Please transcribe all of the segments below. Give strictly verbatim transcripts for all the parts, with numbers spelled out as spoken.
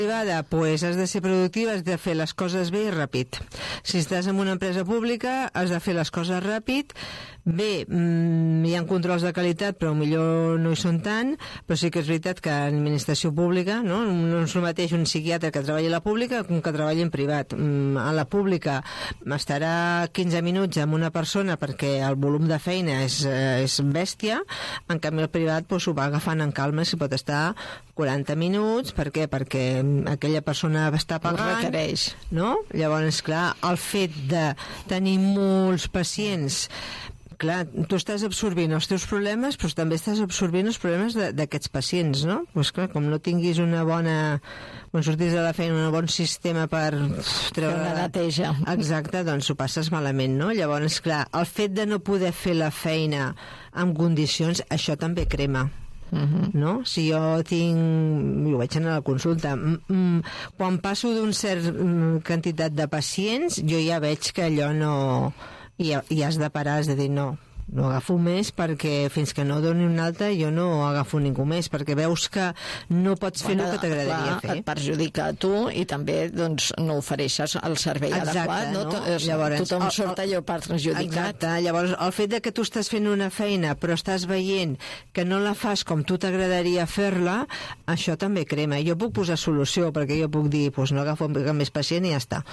privada, pues has de ser productiva, has de fer les coses bé i ràpid. Si estàs en una empresa pública, has de fer les coses ràpid. Bé, mmm, hi ha controls de qualitat, però millor no hi són tant, però sí que és veritat que en administració pública, no, no és el mateix un psiquiatre que treballi a la pública com que treballi en privat. Mm, a la pública estarà quinze minuts amb una persona perquè el volum de feina és, és bèstia, en canvi el privat pues, ho va agafant en calma, si pot estar quaranta minuts, per què? Perquè aquella persona està pagant, no? Llavors, clar, el fet de tenir molts pacients, clar, tu estàs absorbint els teus problemes, però també estàs absorbint els problemes d'aquests pacients, no? Pues clar, com no tinguis una bona... quan sortis de la feina, un bon sistema per treure... una neteja. Exacte, doncs ho passes malament, no? Llavors, clar, el fet de no poder fer la feina en condicions, això també crema. Uh-huh. No? Si jo tinc, ho veig anar a la consulta, mm, mm, quan passo d'un cert mm, quantitat de pacients, jo ja veig que allò no... i, i has de parar, has de dir no, no agafo més, perquè fins que no doni una alta jo no agafo ningú més, perquè veus que no pots fer bueno, el que t'agradaria fer. Et perjudica a tu i també doncs, no ofereixes el servei exacte, adequat, no? no? Llavors, tothom el, surt allò perjudicat. Exacte, llavors el fet de que tu estàs fent una feina però estàs veient que no la fas com tu t'agradaria fer-la, això també crema. Jo puc posar solució, perquè jo puc dir pues, no agafo més pacient i ja està.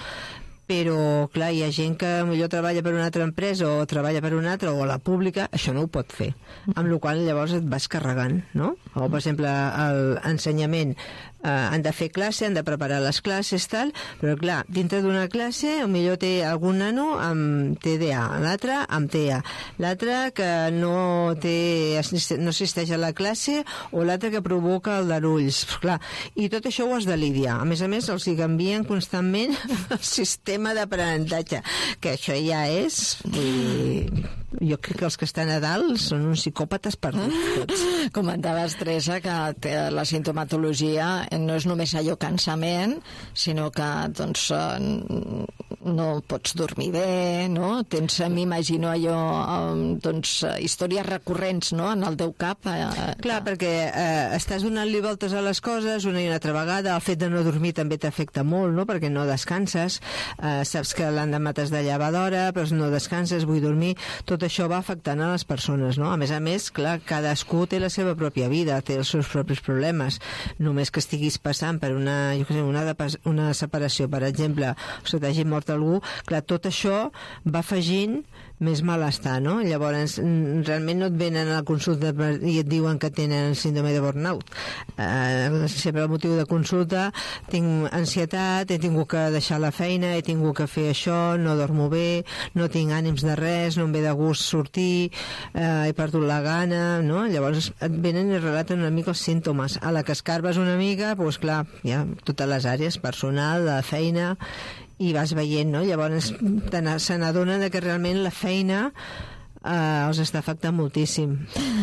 Però, clar, hi ha gent que millor treballa per una altra empresa o treballa per una altra o a la pública, això no ho pot fer. Amb la qual cosa llavors et vas carregant, no? O, per exemple, l'ensenyament eh, han de fer classe, han de preparar les classes, tal, però, clar, dintre d'una classe, millor té algun nano amb T D A, l'altre amb T A, l'altre que no té, no assisteix a la classe o l'altre que provoca el d'arulls, clar, i tot això ho has de lidiar. A més a més, els hi canvien constantment el sistema d'aprenentatge, que això ja és i jo crec que els que estan a dalt són uns psicòpates perduts. Comentaves, Teresa, que la sintomatologia no és només allò cansament, sinó que doncs no pots dormir bé, no? Tens, m'imagino allò, doncs, històries recurrents, no?, en el teu cap. Clar, perquè eh, estàs donant-li voltes a les coses una i una altra vegada, el fet de no dormir també t'afecta molt, no?, perquè no descanses, eh, saps que l'endemà t'has de llevar d'hora, però no descanses, vull dormir, tot això va afectant a les persones, no? A més a més, clar, cadascú té la seva pròpia vida, té els seus propis problemes. Només que estiguis passant per una, jo què sé, una, una separació, per exemple, o que t'hagi mort algú, clar, tot això va afegint més malestar, no? Llavors, realment no et venen a la consulta i et diuen que tenen síndrome de burnout. Eh, sempre el motiu de consulta, tinc ansietat, he tingut que deixar la feina, he tingut que fer això, no dormo bé, no tinc ànims de res, no em ve de gust sortir, eh, he perdut la gana, no? Llavors et venen i relaten una mica els símptomes. A la que escarbes una mica, doncs clar, hi ha totes les àrees, personal, de feina, i vas veient, no? Llavors se n'adonen que realment la feina Uh, els està afectant moltíssim.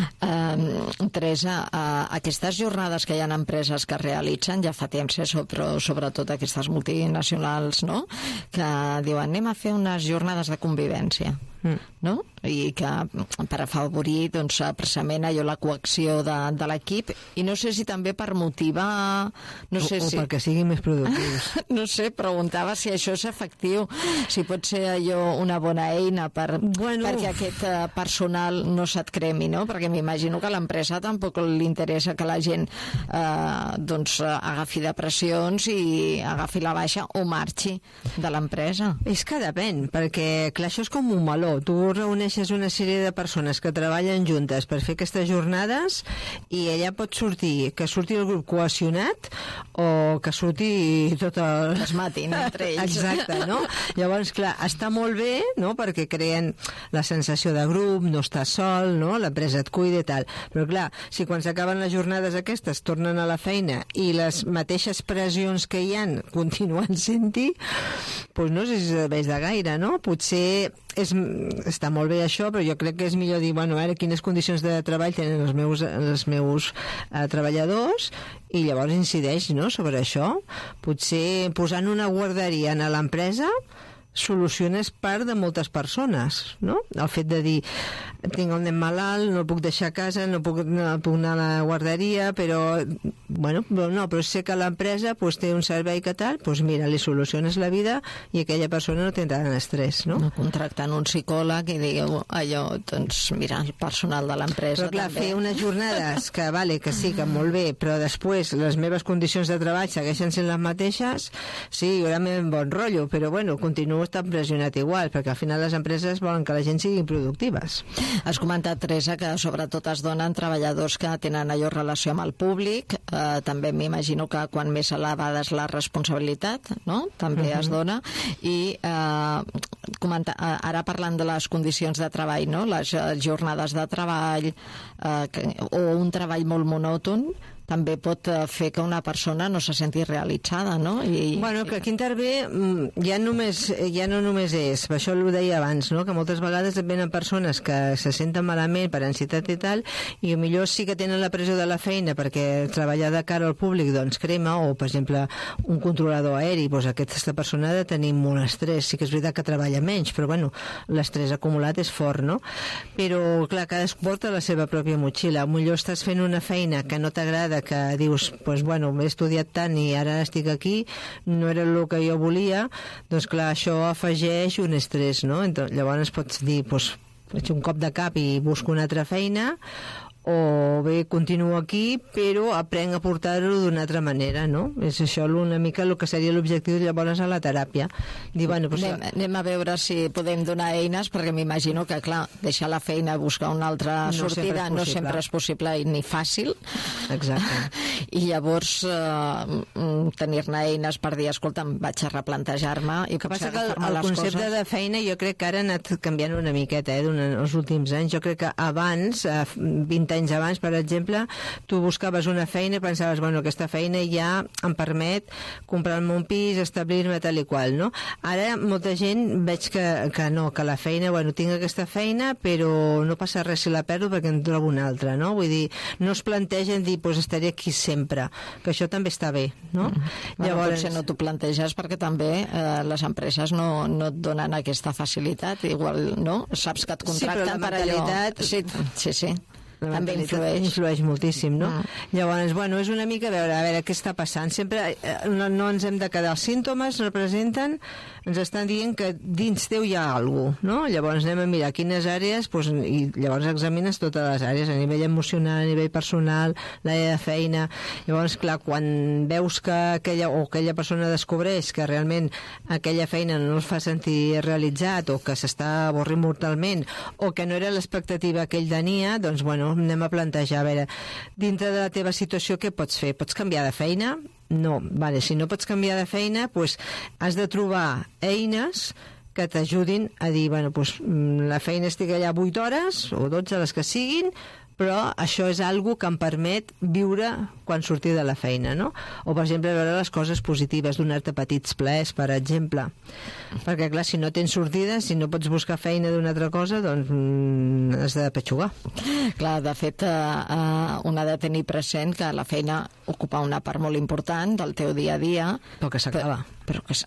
Uh, Teresa, uh, aquestes jornades que hi ha empreses que realitzen ja fa temps, eh, sobre, sobretot aquestes multinacionals, no?, que diuen anem a fer unes jornades de convivència, mm. no?, i que per afavorir doncs, precisament allò, la coacció de, de l'equip, i no sé si també per motivar, no sé o, o si... perquè siguin més productius. No sé, preguntava si això és efectiu, si pot ser allò una bona eina per, bueno, perquè aquest uh, personal no se't cremi, no? Perquè m'imagino que a l'empresa tampoc li interessa que la gent uh, doncs, uh, agafi depressions i agafi la baixa o marxi de l'empresa. És que depèn, perquè clar, això és com un meló. Tu reuneixes una sèrie de persones que treballen juntes per fer aquestes jornades i allà pot sortir, que surti el grup cohesionat o que surti tot el... que es matin entre ells. Exacte, no? Llavors, clar, està molt bé, no?, perquè creen la sensació de grup, no estàs sol, no?, l'empresa et cuida i tal, però clar, si quan s'acaben les jornades aquestes tornen a la feina i les mateixes pressions que hi han continuen sent-hi, doncs no sé si serveix de gaire, no? Potser és, està molt bé això, però jo crec que és millor dir, bueno, a veure quines condicions de treball tenen els meus, els meus eh, treballadors, i llavors incideix, no?, sobre això. Potser posant una guarderia a l'empresa soluciones part de moltes persones, no? El fet de dir, tinc el nen malalt, no el puc deixar a casa, no puc, no puc anar a la guarderia, però, bueno, no, però sé que l'empresa pues, té un servei que tal, doncs mira, li soluciones la vida i aquella persona no tindrà estrès, no? No contractant un psicòleg i digueu allò, doncs mira, el personal de l'empresa però clar, també. fer unes jornades que, vale, que sí, que molt bé, però després les meves condicions de treball segueixen sent les mateixes, sí, jo ara m'he bon rotllo, però bueno, continuo estant pressionat igual, perquè al final les empreses volen que la gent sigui productives. Has comentat, Teresa, que sobretot es donen treballadors que tenen allò relació amb el públic, eh, també m'imagino que quan més elevada és la responsabilitat, no? També uh-huh. es dona, i eh, comenta, ara parlant de les condicions de treball, no? Les jornades de treball eh, que, o un treball molt monòton, també pot fer que una persona no se senti realitzada, no? I, bueno, que aquí intervé, ja, només, ja no només és, per això ho deia abans, no? Que moltes vegades venen persones que se senten malament per ansietat i tal, i millor sí que tenen la pressió de la feina perquè treballar de cara al públic doncs crema, o per exemple un controlador aeri, doncs aquesta persona ha de tenir molt estrès, sí que és veritat que treballa menys, però bueno, l'estrès acumulat és fort, no? Però clar, cadascú porta la seva pròpia motxilla, millor estàs fent una feina que no t'agrada, que dius, pues, bueno, m'he estudiat tant i ara estic aquí, no era el que jo volia, doncs clar, això afegeix un estrès, no? Entonces, llavors pots dir, pues, faig un cop de cap i busco una altra feina, o bé continuo aquí però aprenc a portar-ho d'una altra manera, no? És això una mica el que seria l'objectiu llavors a la teràpia. Dir, bueno, pues, anem, anem a veure si podem donar eines, perquè m'imagino que, clar, deixar la feina, buscar una altra no sortida sempre no sempre és possible ni fàcil. Exacte. I llavors eh, tenir-ne eines per dir, escolta, em vaig a replantejar-me i que potser passa que el, el concepte coses. de feina jo crec que ara ha anat canviant una miqueta, eh, durant els últims anys. Jo crec que abans, eh, vint anys abans, per exemple, tu buscaves una feina i pensaves, bueno, aquesta feina ja em permet comprar-me un pis, establir-me tal i qual, no? Ara molta gent veig que, que no, que la feina, bueno, tinc aquesta feina, però no passa res si la perdo perquè en trobo una altra, no? Vull dir, no es plantegen dir, pues estaré aquí sempre, que això també està bé, no? Mm. Bueno, Llavors... potser no t'ho planteges perquè també eh, les empreses no, no et donen aquesta facilitat, igual, no? Saps que et contracten sí, però la per mentalitat... allò... Sí, sí, sí. La també influeix. influeix moltíssim, no? Ah. Llavors, bueno, és una mica a veure, a veure què està passant. Sempre eh, no, no ens hem de quedar. Els símptomes representen, ens estan dient que dins teu hi ha alguna cosa, no? Llavors anem a mirar quines àrees, doncs, i llavors examines totes les àrees, a nivell emocional, a nivell personal, l'àrea de feina. Llavors, clar, quan veus que aquella, o aquella persona descobreix que realment aquella feina no els fa sentir realitzat, o que s'està avorrint mortalment, o que no era l'expectativa que ell tenia, doncs, bueno, anem a plantejar, a veure, dintre de la teva situació què pots fer? Pots canviar de feina? No. Vale, si no pots canviar de feina, doncs has de trobar eines que t'ajudin a dir, bueno, doncs, la feina estic allà vuit hores o dotze, les que siguin, però això és algo que em permet viure quan surti de la feina, no? O, per exemple, veure les coses positives, donar-te petits plaers, per exemple. Perquè, clar, si no tens sortida, si no pots buscar feina d'una altra cosa, doncs mm, has de petxugar. Clar, de fet, eh, eh, un ha de tenir present que la feina ocupa una part molt important del teu dia a dia. Però que s'acaba. Però que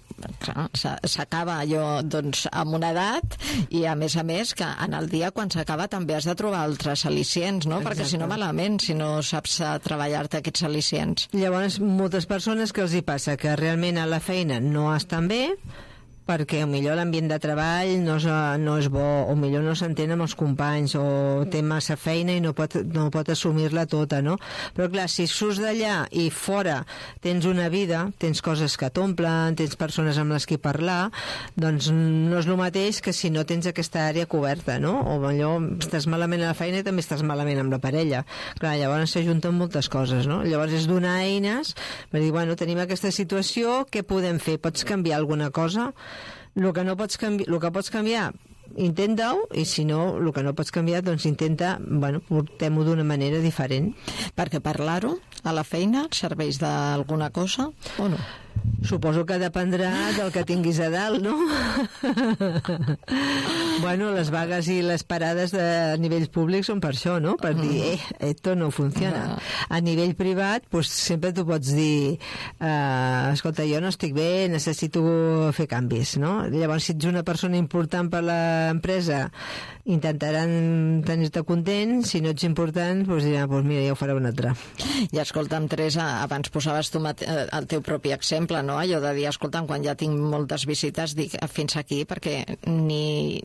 s'acaba allò, doncs, amb una edat, i a més a més que en el dia quan s'acaba també has de trobar altres al·licients, no? Exacte. Perquè si no malament, si no saps treballar-te aquests al·licients. Llavors, moltes persones que els hi passa que realment a la feina no estan bé, perquè millor l'ambient de treball no és, no és bo, o millor no s'entén amb els companys, o té massa feina i no pot, no pot assumir-la tota, no? Però clar, si surts d'allà i fora tens una vida, tens coses que t'omplen, tens persones amb les que parlar, doncs no és el mateix que si no tens aquesta àrea coberta, no? O millor estàs malament a la feina i també estàs malament amb la parella. Clar, llavors s'ajunten moltes coses, no? Llavors és donar eines per dir, bueno, tenim aquesta situació, què podem fer? Pots canviar alguna cosa? El que no pots canviar, el que pots canviar, intenta-ho, i si no, el que no pots canviar, doncs intenta, bueno, portem-ho d'una manera diferent. Perquè parlar-ho a la feina serveix d'alguna cosa o no? Suposo que dependrà del que tinguis a dalt, no? Bueno, les vagues i les parades de nivells públics són per això, no? Per dir, eh, esto no funciona. A nivell privat, pues, sempre tu pots dir eh, escolta, jo no estic bé, necessito fer canvis, no? Llavors, si ets una persona important per l'empresa, intentaran tenir-te content, si no ets important, doncs diran, doncs mira, ja ho farà un altre. I escolta'm, Teresa, abans posaves tu el teu propi exemple, no? Allò de dir, escolta'm, quan ja tinc moltes visites, dic fins aquí, perquè ni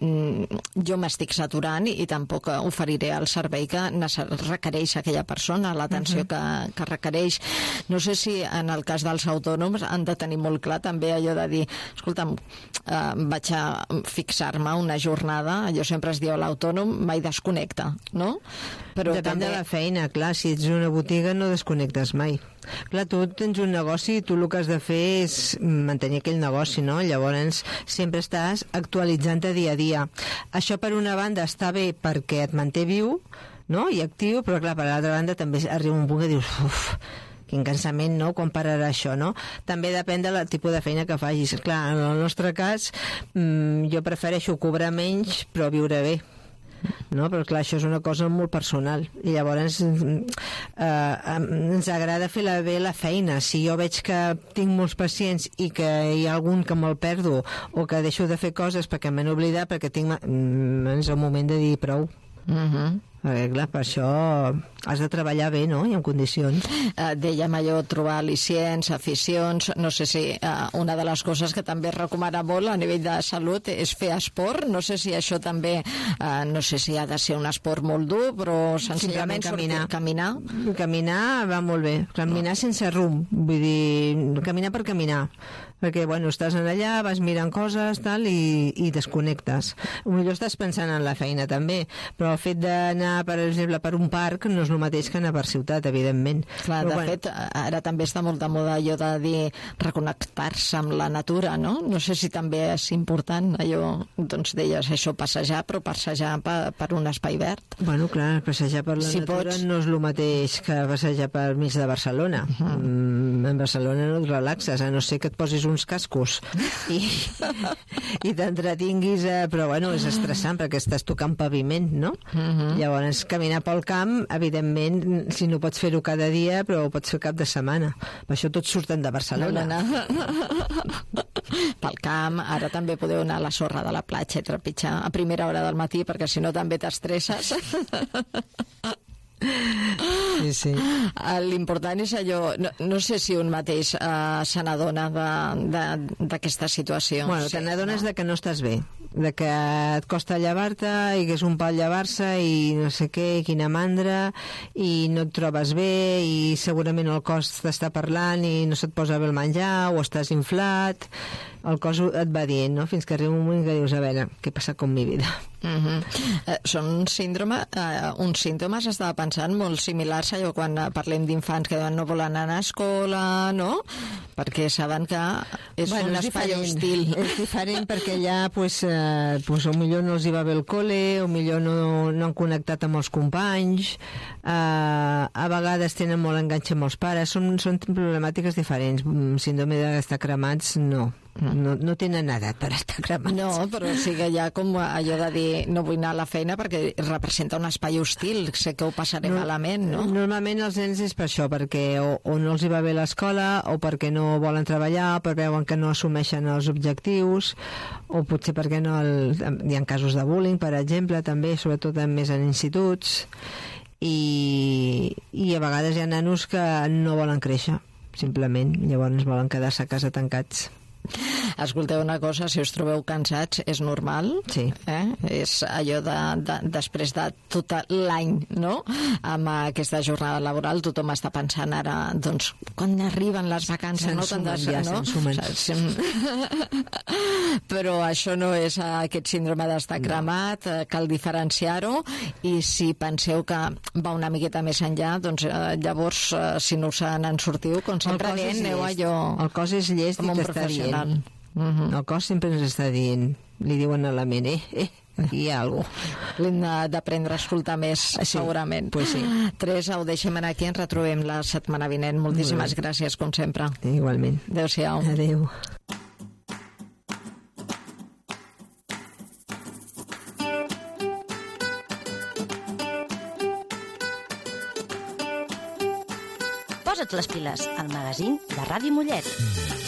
jo m'estic saturant i tampoc oferiré el servei que requereix aquella persona, l'atenció uh-huh. que, que requereix. No sé si en el cas dels autònoms han de tenir molt clar també allò de dir, escolta'm, eh, vaig a fixar-me una jornada, jo sempre es diu l'autònom mai desconnecta, no? Però depèn també... de la feina, clar, si ets una botiga no desconnectes mai. Clar, tu tens un negoci i tu el que has de fer és mantenir aquell negoci, no? Llavors sempre estàs actualitzant-te dia a dia. Això per una banda està bé perquè et manté viu, no? I actiu, però clar, per l'altra banda també arriba un punt que dius, uf, quin cansament, no?, quan pararà això, no? També depèn del tipus de feina que facis. Clar, en el nostre cas, mmm, jo prefereixo cobrar menys, però viure bé. No? Però clar, això és una cosa molt personal i llavors eh, ens agrada fer la, bé la feina. Si jo veig que tinc molts pacients i que hi ha algun que me'l perdo o que deixo de fer coses perquè m'han oblidat, perquè tinc, és el moment de dir prou. Uh-huh. Perquè, clar, per això has de treballar bé, no?, i en condicions. Uh, dèiem allò, trobar al·licients, aficions, no sé si uh, una de les coses que també es recomana molt a nivell de salut és fer esport. No sé si això també, uh, no sé si ha de ser un esport molt dur, però senzillament caminar. caminar. Caminar va molt bé. Caminar no. sense rumb, vull dir, caminar per caminar. Perquè, bueno, estàs allà, vas mirant coses, tal, i, i desconnectes. Potser estàs pensant en la feina, també, però el fet d'anar, per exemple, per un parc no és el mateix que anar per ciutat, evidentment. Clar, però, de bueno, fet, ara també està molt de moda allò de dir reconnectar-se amb la natura, no? No sé si també és important allò, doncs deies això, passejar, però passejar per, per un espai verd. Bueno, clar, passejar per la si natura pots... no és el mateix que passejar per mig de Barcelona. Uh-huh. Mm, en Barcelona no et relaxes, a no ser que et posis uns cascos i, i t'entretinguis, eh, però bueno, és estressant perquè estàs tocant paviment, no? Uh-huh. Llavors, caminar pel camp, evidentment, si no pots fer-ho cada dia, però ho pots fer cap de setmana. Per això tots surten de Barcelona. No, no, no. Pel camp, ara també podeu anar a la sorra de la platja i trepitjar a primera hora del matí, perquè si no també t'estresses. Sí, sí. L'important és allò, no, no sé si un mateix uh, se n'adona d'aquesta situació. Bueno, sí, te n'adones no? de que no estàs bé, de que et costa llevar-te i que és un pal llevar-se i no sé què, quina mandra, i no et trobes bé i segurament el cos t'està parlant i no se't posa bé el menjar o estàs inflat, el cos et va dient, no? Fins que arriba un moment que dius, a veure, què passa con mi vida? Uh-huh. Uh, són un síndrome, uh, uns símptomes, estava pensant, molt similars a allò quan parlem d'infants que no volen anar a escola, no? Perquè saben que és bueno, un és espai diferent. hostil. És diferent perquè allà pues, eh, pues, o millor no els hi va bé el col·le, o millor no, no han connectat amb els companys, eh, a vegades tenen molt enganxe amb els pares, són, són problemàtiques diferents. Síndrome d'estar cremats, no. No, no tenen edat per estar cremats. No, però sí que hi ha com allò de dir no vull anar a la feina perquè representa un espai hostil, sé que ho passaré no, malament, no? Normalment els nens és per això, perquè o, o no els hi va bé l'escola, o perquè no volen treballar, o perquè veuen que no assumeixen els objectius, o potser perquè no... El, hi ha casos de bullying, per exemple, també, sobretot més en instituts, i, i a vegades hi ha nanos que no volen créixer, simplement, llavors volen quedar-se a casa tancats. Escolteu una cosa, si us trobeu cansats és normal, sí. eh? És allò de, de, després de tot l'any, no? Amb aquesta jornada laboral tothom està pensant ara, doncs, quan arriben les vacances, se'n no? Sumen, de, ja, no? se'n sumen. Però això no és aquest síndrome d'estar no. cremat, cal diferenciar-ho, i si penseu que va una miqueta més enllà, doncs llavors, si no se n'en sortiu, com sempre dient, aneu allò... El cos és llest i t'està dient. Uh-huh. El cos sempre ens està dient, li diuen a la ment, eh, eh, aquí hi ha alguna cosa. L'hem d'aprendre a escoltar més, sí, segurament. Pues sí. Teresa, ho deixem aquí, ens retrobem la setmana vinent. Moltíssimes gràcies, com sempre. Igualment. Adéu-siau. Adéu. Posa't les piles, el magazín de Ràdio Mollet.